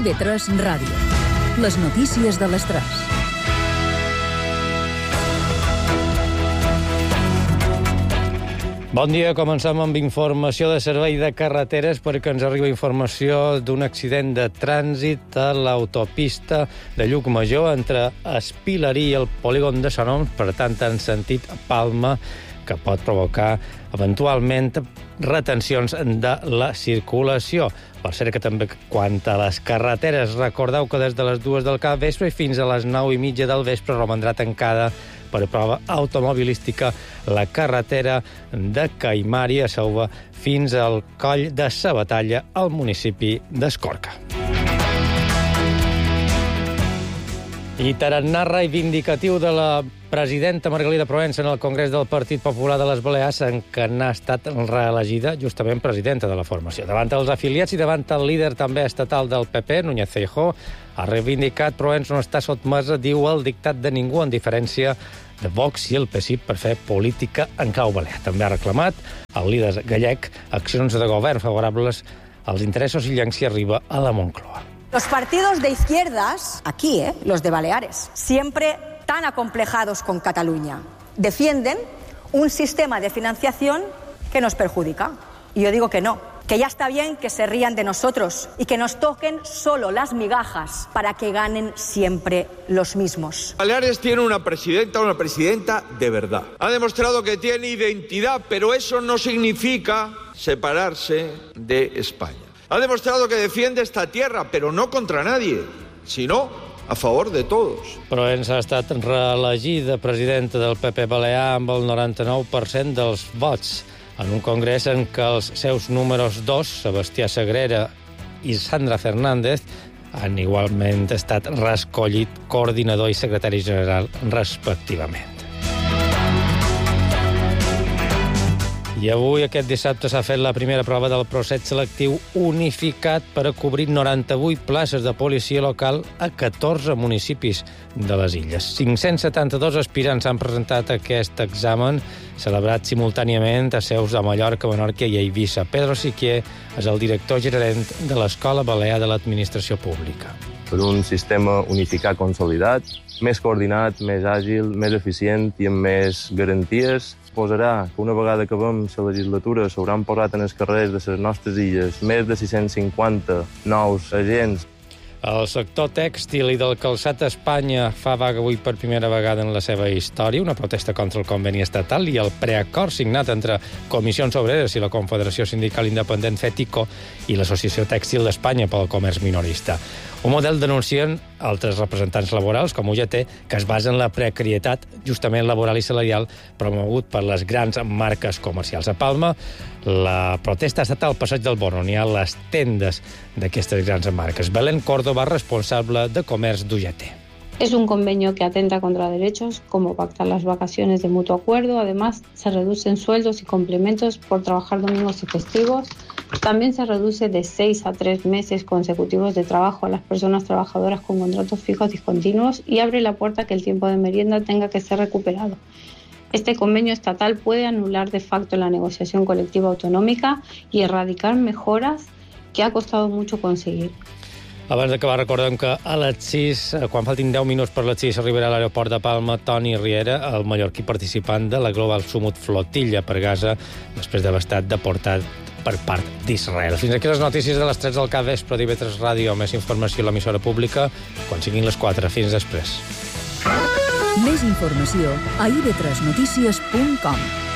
IB3 Ràdio. Les notícies de les 3. Bon dia, comencem amb informació de servei de carreteres perquè ens arriba informació d'un accident de trànsit a l'autopista de Llucmajor entre Espilerí i el polígon de Sant Oms, per tant, en sentit Palma, que pot provocar eventualment retencions de la circulació. Per cert que també, quant a les carreteres, recordeu que des de les 2 del capvespre i fins a les 9:30 del vespre romandrà tancada per prova automobilística la carretera de Caimari a Selva fins al coll de Sabatalla al municipi d'Escorca. I tarannà reivindicatiu de la presidenta Margalida Proença en el Congrés del Partit Popular de les Balears, en què n'ha estat reelegida justament presidenta de la formació. Davant els afiliats i davant el líder també estatal del PP, Núñez Feijóo, ha reivindicat Proença no està sotmesa, diu, al dictat de ningú, en diferència de Vox i el PSIC, per fer política en clau balear. També ha reclamat el líder gallec accions de govern favorables als interessos i llenci arriba a la Moncloa. Los partidos de izquierdas, aquí, los de Baleares, siempre tan acomplejados con Cataluña, defienden un sistema de financiación que nos perjudica. Y yo digo que no, que ya está bien que se rían de nosotros y que nos toquen solo las migajas para que ganen siempre los mismos. Baleares tiene una presidenta de verdad. Ha demostrado que tiene identidad, pero eso no significa separarse de España. Ha demostrado que defiende esta tierra, pero no contra nadie, sino a favor de todos. Proença ha estat reelegida presidenta del PP Balear amb el 99% dels vots, en un congrés en què els seus números 2, Sebastià Sagrera i Sandra Fernández, han igualment estat reescollit coordinador i secretari general respectivament. I avui, aquest dissabte, s'ha fet la primera prova del procés selectiu unificat per a cobrir 98 places de policia local a 14 municipis de les illes. 572 aspirants han presentat aquest examen, celebrat simultàniament a seus de Mallorca, Menorca i Eivissa. Pedro Siquier és el director gerent de l'Escola Balear de l'Administració Pública. Per un sistema unificat consolidat, més coordinat, més àgil, més eficient i amb més garanties, posarà que una vegada que acabem la legislatura s'hauran posat en els carrers de les nostres illes més de 650 nous agents. El sector tèxtil i del calçat a Espanya fa vaga avui per primera vegada en la seva història, una protesta contra el conveni estatal i el preacord signat entre Comissions Obreres i la Confederació Sindical Independent FETICO i l'Associació Tèxtil d'Espanya pel comerç minorista. Un model denuncien altres representants laborals, com UGT, que es basa en la precarietat, justament laboral i salarial, promogut per les grans marques comercials. A Palma, la protesta ha estat al Passeig del Born, on hi ha les tendes d'aquestes grans marques. Belén Córdoba, responsable de comerç d'UGT. Es un convenio que atenta contra derechos, como pactar las vacaciones de mutuo acuerdo. Además, se reducen sueldos y complementos por trabajar domingos y festivos. También se reduce de 6 a 3 meses consecutivos de trabajo a las personas trabajadoras con contratos fijos discontinuos y abre la puerta a que el tiempo de merienda tenga que ser recuperado. Este convenio estatal puede anular de facto la negociación colectiva autonómica y erradicar mejoras que ha costado mucho conseguir. Abans d'acabar, recordem que a les 6, quan faltin 10 minuts per les 6, arribarà a l'aeroport de Palma Toni Riera, el mallorquí participant de la Global Summit Flotilla per Gaza, després d'haver estat deportat per part d'Israel. Fins aquí les notícies de les 3 del capvespre d'IB3 Ràdio. Més informació a l'emissora pública quan siguin les 4. Fins després. Més informació a ib3notícies.com.